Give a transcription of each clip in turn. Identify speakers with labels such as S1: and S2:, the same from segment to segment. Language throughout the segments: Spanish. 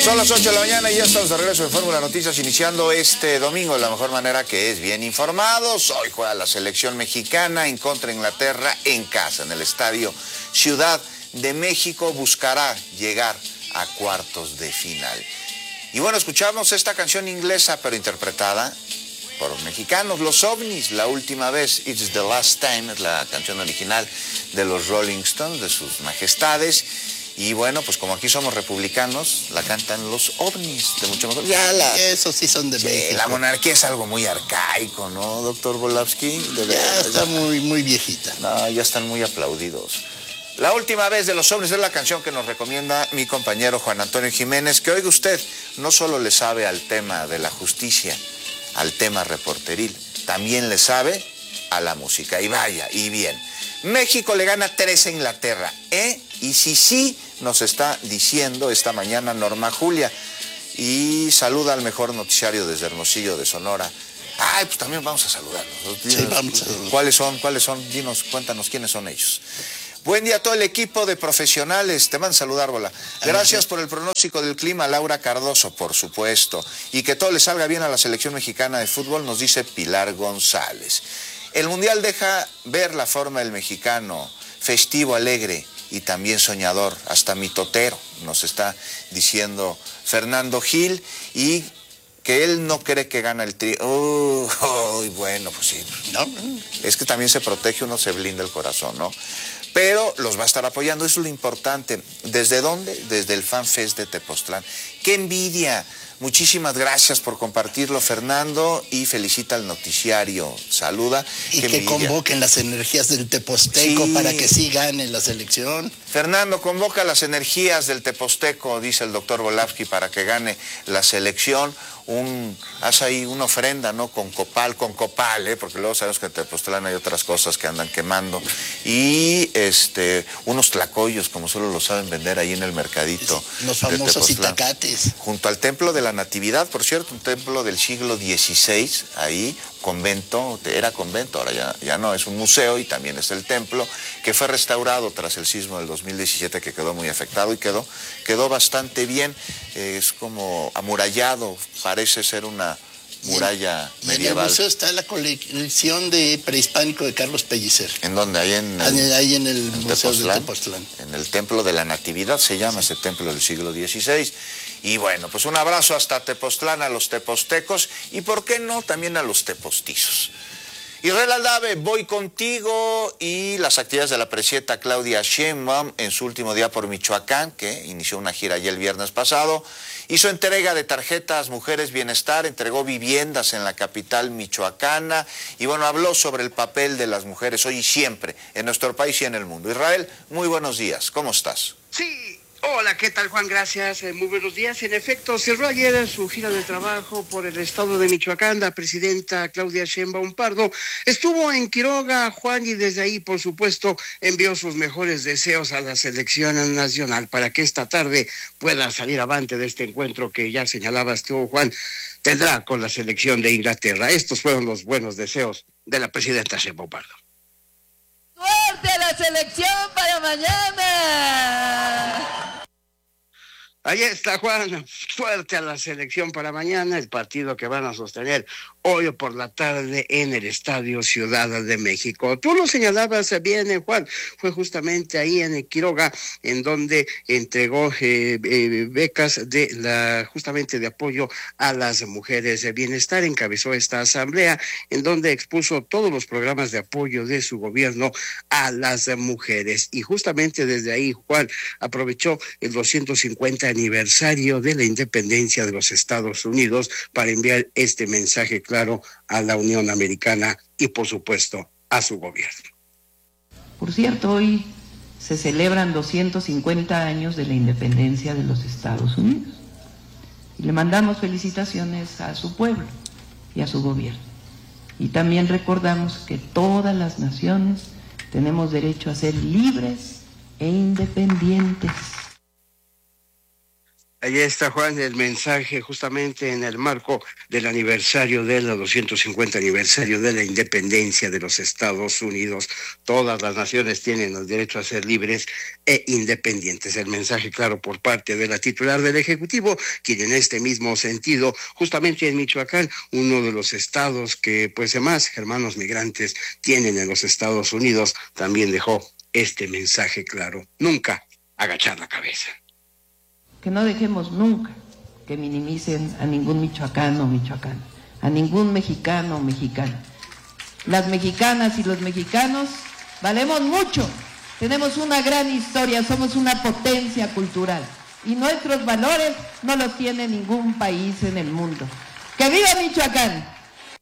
S1: Son las 8 de la mañana y ya estamos de regreso en Fórmula Noticias, iniciando este domingo de la mejor manera, que es bien informados. Hoy juega la selección mexicana en contra de Inglaterra en casa, en el Estadio Ciudad de México. Buscará llegar a cuartos de final. Y bueno, escuchamos esta canción inglesa, pero interpretada por mexicanos, los OVNIs, La Última Vez, It's the Last Time, es la canción original de los Rolling Stones, de sus majestades. Y bueno, pues como aquí somos republicanos, la cantan los OVNIs, de mucho mejor.
S2: Esos sí son de México.
S1: La monarquía es algo muy arcaico, ¿no, doctor Volavsky?
S2: Ya está muy viejita.
S1: No, ya están muy aplaudidos. La Última Vez de los OVNIs es la canción que nos recomienda mi compañero Juan Antonio Jiménez, que oiga usted, no solo le sabe al tema de la justicia, al tema reporteril, también le sabe a la música. Y vaya, y bien. México le gana 3 a Inglaterra, Y sí, nos está diciendo esta mañana Norma Julia. Y saluda al mejor noticiario desde Hermosillo de Sonora. Ay, pues también vamos a saludarlos.
S2: Sí, vamos a saludar.
S1: ¿Cuáles son? Dinos, cuéntanos quiénes son ellos. Buen día a todo el equipo de profesionales. Te van a saludar, Bola. Gracias por el pronóstico del clima, Laura Cardoso, por supuesto. Y que todo le salga bien a la selección mexicana de fútbol, nos dice Pilar González. El Mundial deja ver la forma del mexicano, festivo, alegre y también soñador, hasta mitotero, nos está diciendo Fernando Gil, y que él no cree que gana el tri. Bueno, pues sí.
S2: No.
S1: Es que también se protege, uno se blinda el corazón, ¿no? Pero los va a estar apoyando, eso es lo importante. ¿Desde dónde? Desde el FanFest de Tepoztlán. ¡Qué envidia! Muchísimas gracias por compartirlo, Fernando, y felicita al noticiario. Saluda.
S2: Y que convoquen las energías del Teposteco para que sí gane la selección.
S1: Fernando, convoca las energías del Teposteco, dice el doctor Volavsky, para que gane la selección. Haz ahí una ofrenda, ¿no? Con copal, porque luego sabemos que en Tepoztlán hay otras cosas que andan quemando. Y unos tlacoyos, como solo lo saben vender ahí en el mercadito.
S2: Los famosos itacates.
S1: Junto al Templo de la Natividad, por cierto, un templo del siglo XVI, ahí, convento, era convento, ahora ya no, es un museo, y también es el templo, que fue restaurado tras el sismo del 2017, que quedó muy afectado y quedó bastante bien. Es como amurallado, parece ser una muralla medieval.
S2: En el museo está la colección de prehispánico de Carlos Pellicer.
S1: ¿En dónde? Ahí en
S2: el Museo de Tepoztlán.
S1: En el Templo de la Natividad se llama, ese templo del siglo XVI. Y bueno, pues un abrazo hasta Tepoztlán a los tepostecos, y por qué no también a los tepostizos. Israel Aldave, voy contigo. Y las actividades de la presidenta Claudia Sheinbaum en su último día por Michoacán, que inició una gira ayer el viernes pasado, hizo entrega de tarjetas Mujeres Bienestar, entregó viviendas en la capital michoacana, y bueno, habló sobre el papel de las mujeres hoy y siempre en nuestro país y en el mundo. Israel, muy buenos días, ¿cómo estás?
S3: Sí. Hola, ¿qué tal, Juan? Gracias, muy buenos días. En efecto, cerró ayer su gira de trabajo por el estado de Michoacán la presidenta Claudia Sheinbaum Pardo. Estuvo en Quiroga, Juan, y desde ahí, por supuesto, envió sus mejores deseos a la selección nacional para que esta tarde pueda salir avante de este encuentro que ya señalabas tú, Juan, tendrá con la selección de Inglaterra. Estos fueron los buenos deseos de la presidenta Sheinbaum Pardo.
S4: ¡Suerte a la selección para mañana!
S3: Ahí está, Juan, suerte a la selección para mañana, el partido que van a sostener hoy por la tarde en el Estadio Ciudad de México. Tú lo señalabas bien, Juan, fue justamente ahí en Quiroga en donde entregó becas justamente de apoyo a las mujeres de bienestar. Encabezó esta asamblea en donde expuso todos los programas de apoyo de su gobierno a las mujeres. Y justamente desde ahí, Juan, aprovechó el 250 aniversario de la independencia de los Estados Unidos para enviar este mensaje claro a la Unión Americana y, por supuesto, a su gobierno.
S5: Por cierto, hoy se celebran 250 años de la independencia de los Estados Unidos. Y le mandamos felicitaciones a su pueblo y a su gobierno. Y también recordamos que todas las naciones tenemos derecho a ser libres e independientes.
S3: Ahí está, Juan, el mensaje justamente en el marco del aniversario del 250 aniversario de la independencia de los Estados Unidos. Todas las naciones tienen el derecho a ser libres e independientes. El mensaje claro por parte de la titular del Ejecutivo, quien en este mismo sentido, justamente en Michoacán, uno de los estados que pues más hermanos migrantes tienen en los Estados Unidos, también dejó este mensaje claro. Nunca agachar la cabeza.
S5: Que no dejemos nunca que minimicen a ningún michoacano o michoacana, a ningún mexicano o mexicana. Las mexicanas y los mexicanos valemos mucho, tenemos una gran historia, somos una potencia cultural y nuestros valores no los tiene ningún país en el mundo. ¡Que viva Michoacán!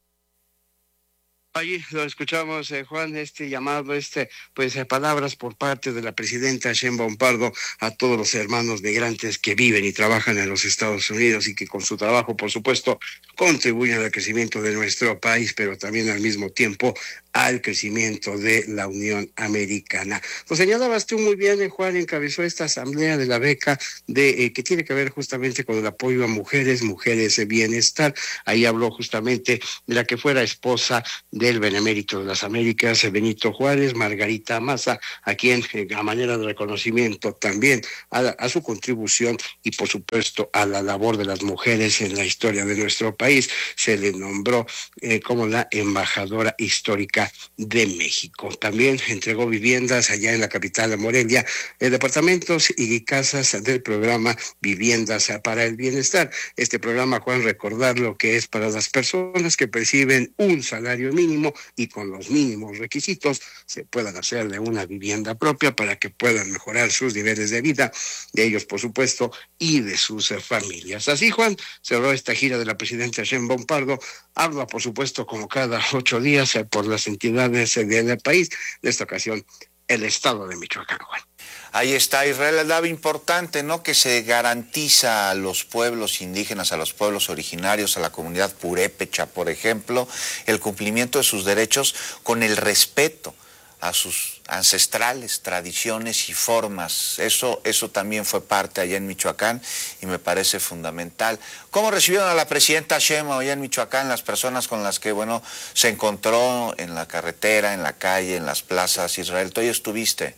S3: Allí lo escuchamos, Juan, este llamado, palabras por parte de la presidenta Sheinbaum Pardo a todos los hermanos migrantes que viven y trabajan en los Estados Unidos y que con su trabajo, por supuesto, contribuyen al crecimiento de nuestro país, pero también al mismo tiempo al crecimiento de la Unión Americana. Lo señalabas tú muy bien, Juan, encabezó esta asamblea de la beca que tiene que ver justamente con el apoyo a mujeres de bienestar. Ahí habló justamente de la que fuera esposa del benemérito de las Américas, Benito Juárez, Margarita Maza, a quien a manera de reconocimiento también a su contribución y por supuesto a la labor de las mujeres en la historia de nuestro país, se le nombró como la embajadora histórica de México. También entregó viviendas allá en la capital de Morelia, departamentos y casas del programa Viviendas para el Bienestar. Este programa, Juan, recordar lo que es para las personas que perciben un salario mínimo y con los mínimos requisitos se puedan hacer de una vivienda propia para que puedan mejorar sus niveles de vida, de ellos por supuesto, y de sus familias. Así, Juan, cerró esta gira de la presidenta Sheinbaum Pardo. Habla, por supuesto, como cada 8 días por las entidades del país, de esta ocasión el estado de Michoacán, Juan.
S1: Ahí está, Israel Aldave, importante, ¿no? Que se garantiza a los pueblos indígenas, a los pueblos originarios, a la comunidad purépecha, por ejemplo, el cumplimiento de sus derechos con el respeto a sus ancestrales tradiciones y formas. Eso también fue parte allá en Michoacán y me parece fundamental. ¿Cómo recibieron a la presidenta Sheinbaum allá en Michoacán las personas con las que, se encontró en la carretera, en la calle, en las plazas? Israel, ¿tú ahí estuviste?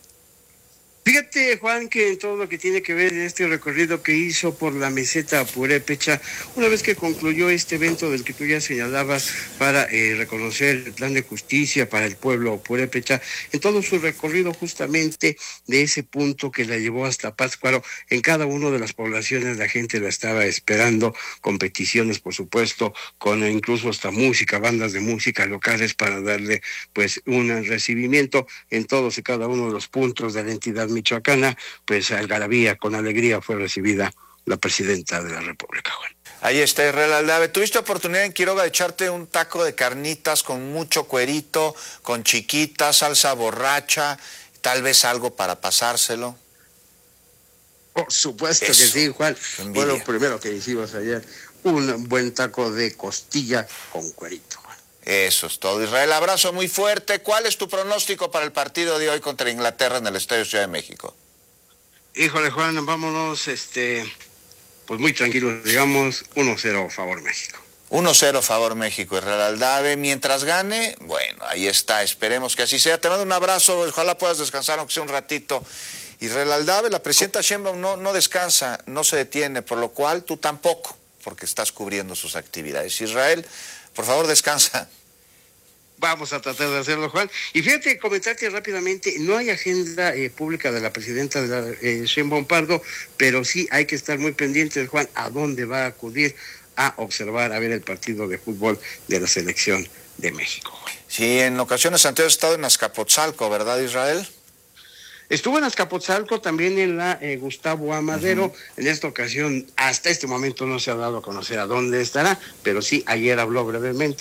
S3: Fíjate, Juan, que en todo lo que tiene que ver en este recorrido que hizo por la meseta purépecha, una vez que concluyó este evento del que tú ya señalabas para reconocer el plan de justicia para el pueblo purépecha, en todo su recorrido justamente de ese punto que la llevó hasta Pátzcuaro, en cada una de las poblaciones la gente la estaba esperando, con peticiones, por supuesto, con incluso hasta música, bandas de música locales para darle pues un recibimiento en todos y cada uno de los puntos de la entidad michoacana. Pues algarabía, con alegría fue recibida la presidenta de la República, Juan.
S1: Ahí está Israel Aldave. ¿Tuviste oportunidad en Quiroga de echarte un taco de carnitas con mucho cuerito, con chiquita, salsa borracha, tal vez algo para pasárselo?
S3: Por supuesto que sí, Juan. Fue lo primero que hicimos ayer, un buen taco de costilla con cuerito, Juan.
S1: Eso es todo. Israel, abrazo muy fuerte. ¿Cuál es tu pronóstico para el partido de hoy contra Inglaterra en el Estadio Ciudad de México?
S3: Híjole, Juan, vámonos, pues muy tranquilos, digamos, 1-0 favor México.
S1: 1-0 favor México, Israel Aldave. Mientras gane, bueno, ahí está, esperemos que así sea. Te mando un abrazo, ojalá puedas descansar aunque sea un ratito. Israel Aldave, la presidenta Sheinbaum no descansa, no se detiene, por lo cual tú tampoco, porque estás cubriendo sus actividades. Israel, por favor, descansa.
S3: Vamos a tratar de hacerlo, Juan. Y fíjate, comentarte rápidamente, no hay agenda pública de la presidenta de la Sheinbaum Pardo, pero sí hay que estar muy pendientes, Juan, a dónde va a acudir a observar, a ver el partido de fútbol de la selección de México, Juan.
S1: Sí, en ocasiones anteriores he estado en Azcapotzalco, ¿verdad, Israel?
S3: Estuvo en Azcapotzalco, también en la Gustavo Amadero. Uh-huh. En esta ocasión, hasta este momento no se ha dado a conocer a dónde estará, pero sí, ayer habló brevemente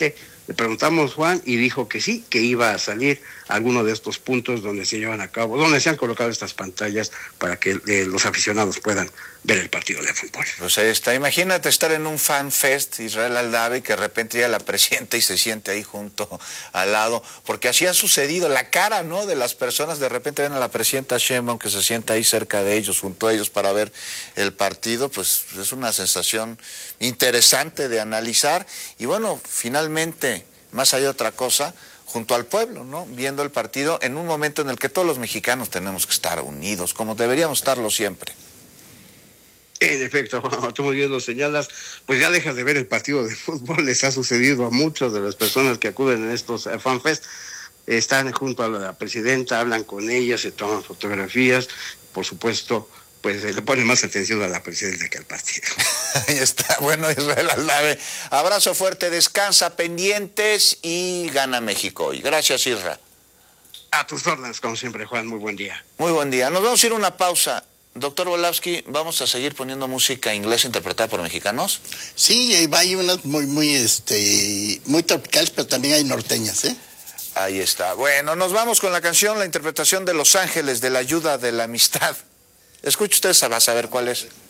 S3: Le preguntamos, Juan, y dijo que sí, que iba a salir alguno de estos puntos donde se llevan a cabo, donde se han colocado estas pantallas para que los aficionados puedan ver el partido de fútbol.
S1: Pues ahí está. Imagínate estar en un fan fest, Israel Aldave, y que de repente llega la presidenta y se siente ahí junto al lado, porque así ha sucedido. La cara, ¿no?, de las personas, de repente ven a la presidenta Sheinbaum que se sienta ahí cerca de ellos, junto a ellos para ver el partido, pues es una sensación interesante de analizar. Y bueno, finalmente, más allá de otra cosa, junto al pueblo, ¿no?, viendo el partido en un momento en el que todos los mexicanos tenemos que estar unidos, como deberíamos estarlo siempre.
S3: En efecto, Juan, tú muy bien lo señalas, pues ya dejas de ver el partido de fútbol. Les ha sucedido a muchas de las personas que acuden en estos FanFest. Están junto a la presidenta, hablan con ella, se toman fotografías, por supuesto, pues le ponen más atención a la presidenta que al partido.
S1: Ahí está, bueno, Israel Aldave, abrazo fuerte, descansa, pendientes y gana México hoy. Gracias, Isra.
S3: A tus órdenes, como siempre, Juan, muy buen día.
S1: Muy buen día. Nos vamos a ir a una pausa. Doctor Volavsky, ¿vamos a seguir poniendo música inglesa interpretada por mexicanos?
S2: Sí, hay unas muy tropicales, pero también hay norteñas, ¿eh?
S1: Ahí está. Bueno, nos vamos con la canción, la interpretación de Los Ángeles, de la ayuda, de la amistad. Escuche usted, va a saber cuál es.